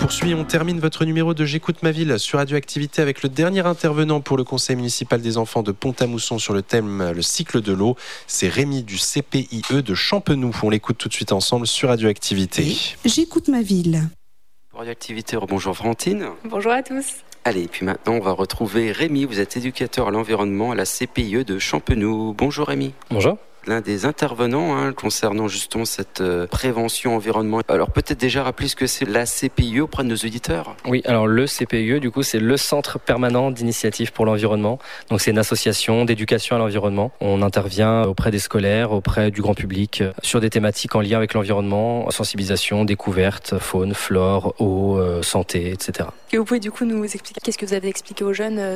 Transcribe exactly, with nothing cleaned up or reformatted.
poursuit, on termine votre numéro de J'écoute ma ville sur Radioactivité avec le dernier intervenant pour le conseil municipal des enfants de Pont-à-Mousson sur le thème le cycle de l'eau. C'est Rémi du C P I E de Champenoux. On l'écoute tout de suite ensemble sur Radioactivité. Et J'écoute ma ville. Radioactivité, bonjour Valentine. Bonjour à tous. Allez, et puis maintenant on va retrouver Rémi, vous êtes éducateur à l'environnement à la C P I E de Champenoux. Bonjour Rémi. Bonjour. L'un des intervenants hein, concernant justement cette euh, prévention environnement. Alors peut-être déjà rappeler ce que c'est la C P I E auprès de nos auditeurs. Oui, alors le C P I E, du coup, c'est le Centre permanent d'initiative pour l'environnement. Donc c'est une association d'éducation à l'environnement. On intervient auprès des scolaires, auprès du grand public, sur des thématiques en lien avec l'environnement, sensibilisation, découverte, faune, flore, eau, euh, santé, et cetera. Et vous pouvez du coup nous expliquer qu'est-ce que vous avez expliqué aux jeunes